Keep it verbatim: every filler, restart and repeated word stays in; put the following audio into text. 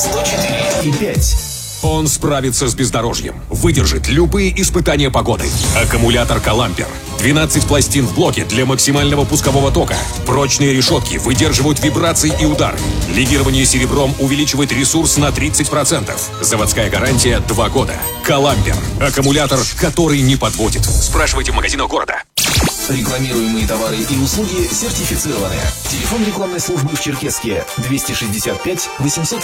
сто четыре и пять. Он справится с бездорожьем, выдержит любые испытания погоды. Аккумулятор «Калампер». двенадцать пластин в блоке для максимального пускового тока. Прочные решетки выдерживают вибрации и удары. Легирование серебром увеличивает ресурс на тридцать процентов. Заводская гарантия два года. «Калампер». Аккумулятор, который не подводит. Спрашивайте в магазинах города. Рекламируемые товары и услуги сертифицированы. Телефон рекламной службы в Черкесске двести шестьдесят пять восемьсот